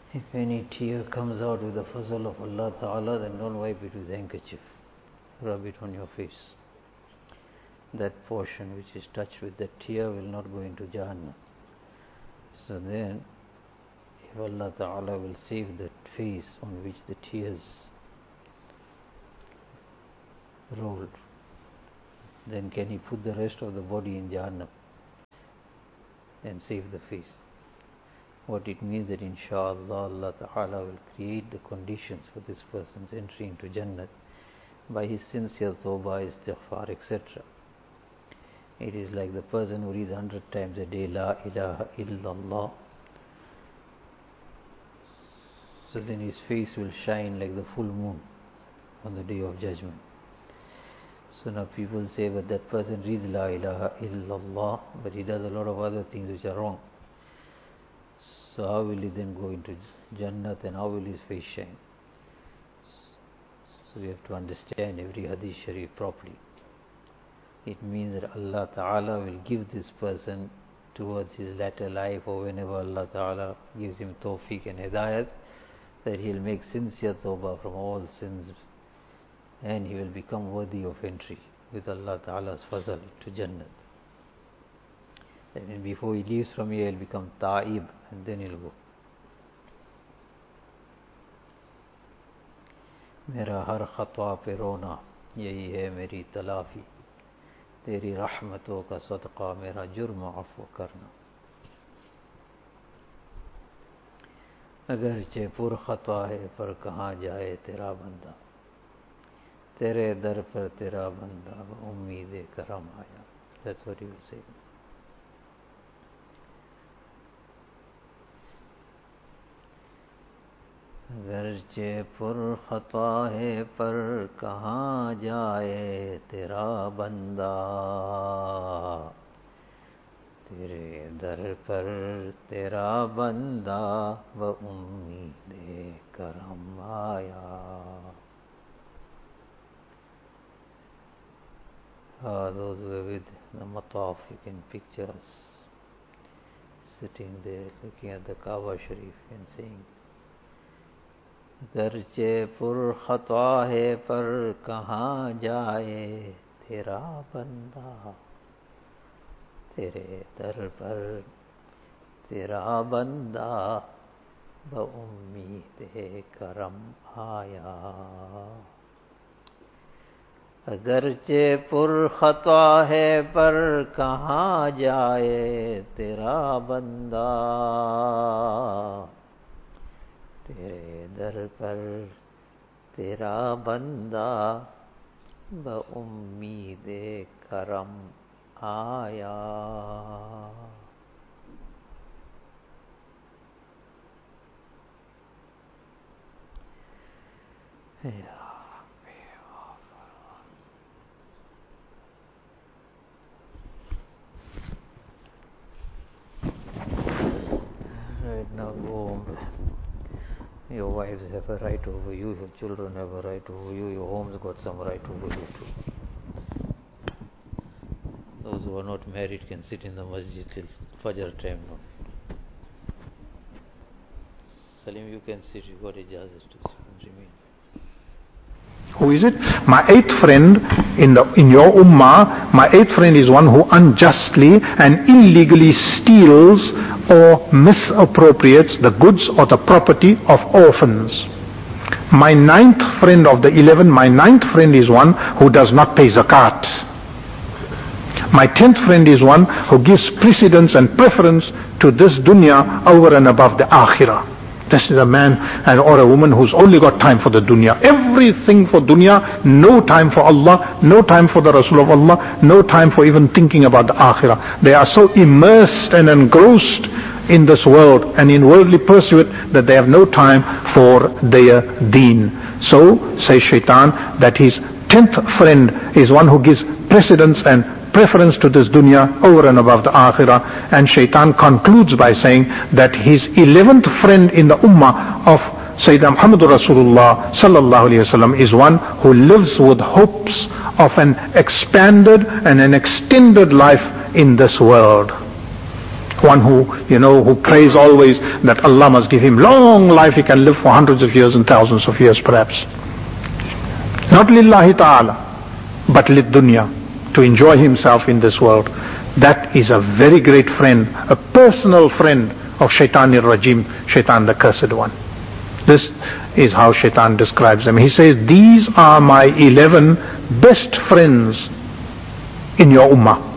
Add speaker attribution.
Speaker 1: If any tear comes out with the fazl of Allah Ta'ala, then don't wipe it with handkerchief. Rub it on your face. That portion which is touched with that tear will not go into Jahannam. So then, if Allah Ta'ala will save that face on which the tears rolled, then can He put the rest of the body in Jahannam and save the face? What it means that inshaAllah Allah Ta'ala will create the conditions for this person's entry into Jannat by his sincere tawbah, istighfar, etc. It is like the person who reads 100 times a day La ilaha illallah. So then his face will shine like the full moon on the day of judgment. So now people say, but that person reads La ilaha illallah, but he does a lot of other things which are wrong. So how will he then go into Jannat and how will his face shine? So we have to understand every hadith sharif properly. It means that Allah Ta'ala will give this person towards his latter life, or whenever Allah Ta'ala gives him tawfiq and hidayat, that he'll make sincere tawbah from all sins and he will become worthy of entry with Allah Ta'ala's fazl to Jannat. And before he leaves from here, he'll become ta'ib and then he'll go. मेरा हर खता पे रोना यही है मेरी तलाफी तेरी रहमतों का सदका मेरा जुर्म अफ़्व करना अगरचे पुर खता है पर कहाँ जाए तेरा बंदा तेरे दर पर तेरा बंदा उम्मीद करम आया. That's what he will say. अगरचे पुर खता है पर कहाँ जाए तेरा बंदा तेरे दर पर तेरा बंदा व उम्मीद करम आया. Those who are with the mataf, you can picture us sitting there looking at the Kaaba Sharif and saying, दर्चे पुर खता है पर कहाँ जाए तेरा बंदा तेरे दर पर तेरा बंदा बउम्मीद करम आया. अगरचे पुर खता है पर कहाँ जाए तेरा बंदा तेरे दर पर तेरा बंदा बउम्मीद करम आया. Right now go home. Your wives have a right over you, your children have a right over you, your home's got some right over you too. Those who are not married can sit in the masjid till Fajr time now. Salim, you can sit, you got ijazat to remain.
Speaker 2: Who is it? My eighth friend in your ummah, my eighth friend is one who unjustly and illegally steals or misappropriates the goods or the property of orphans. My ninth friend of the 11, my ninth friend is one who does not pay zakat. My 10th friend is one who gives precedence and preference to this dunya over and above the akhirah. This is a man or a woman who's only got time for the dunya. Everything for dunya, no time for Allah, no time for the Rasul of Allah, no time for even thinking about the akhirah. They are so immersed and engrossed in this world and in worldly pursuit that they have no time for their deen. So, says Shaitan, that his 10th friend is one who gives precedence and preference to this dunya over and above the akhirah. And Shaitan concludes by saying that his 11th friend in the ummah of Sayyidina Muhammad Rasulullah sallallahu alayhi wasallam is one who lives with hopes of an expanded and an extended life in this world. One who prays always that Allah must give him long life, he can live for hundreds of years and thousands of years perhaps. Not lillahi ta'ala, but lid-dunya, to enjoy himself in this world. That is a very great friend, a personal friend of Shaitan al-Rajim, Shaitan the cursed one. This is how Shaitan describes them. He says, these are my 11 best friends in your ummah.